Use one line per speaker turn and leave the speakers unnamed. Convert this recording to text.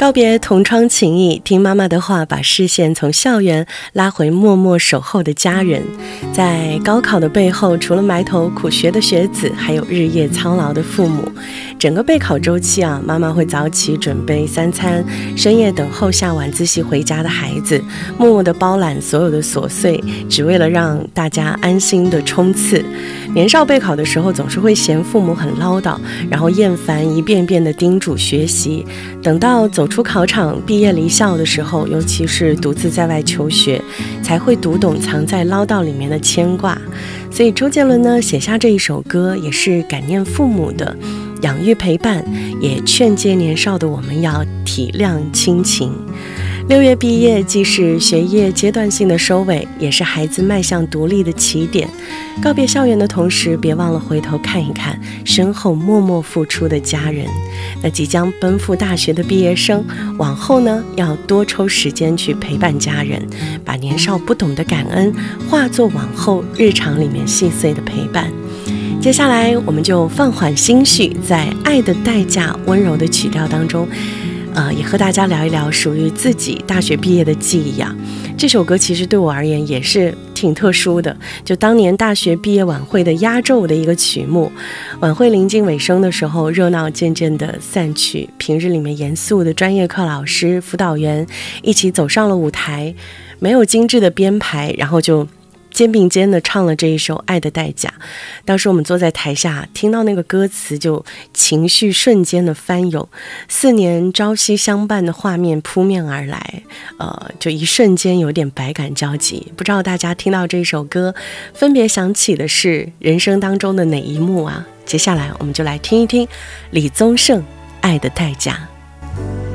告别同窗情谊，听妈妈的话，把视线从校园拉回默默守候的家人。在高考的背后，除了埋头苦学的学子，还有日夜操劳的父母。整个备考周期啊，妈妈会早起准备三餐，深夜等候下晚自习回家的孩子，默默地包揽所有的琐碎，只为了让大家安心的冲刺。年少备考的时候，总是会嫌父母很唠叨，然后厌烦一遍遍的叮嘱学习。等到走出考场，毕业离校的时候，尤其是独自在外求学，才会读懂藏在唠叨里面的牵挂。所以周杰伦呢，写下这一首歌，也是感念父母的养育陪伴，也劝诫年少的我们要体谅亲情。6月毕业，既是学业阶段性的收尾，也是孩子迈向独立的起点。告别校园的同时，别忘了回头看一看身后默默付出的家人。那即将奔赴大学的毕业生，往后呢，要多抽时间去陪伴家人，把年少不懂的感恩化作往后日常里面细碎的陪伴。接下来我们就放缓心绪，在《爱的代价》温柔的曲调当中，也和大家聊一聊属于自己大学毕业的记忆啊。这首歌其实对我而言也是挺特殊的，就当年大学毕业晚会的压轴的一个曲目。晚会临近尾声的时候，热闹渐渐的散去，平日里面严肃的专业课老师、辅导员一起走上了舞台，没有精致的编排，然后就肩并肩的唱了这一首《爱的代价》。当时我们坐在台下，听到那个歌词，就情绪瞬间的翻涌，4年朝夕相伴的画面扑面而来，就一瞬间有点百感交集。不知道大家听到这首歌，分别想起的是人生当中的哪一幕啊？接下来我们就来听一听李宗盛《爱的代价》。